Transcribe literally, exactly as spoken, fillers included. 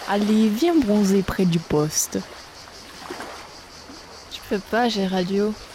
Allez, viens bronzer près du poste. Tu peux pas, j'ai radio.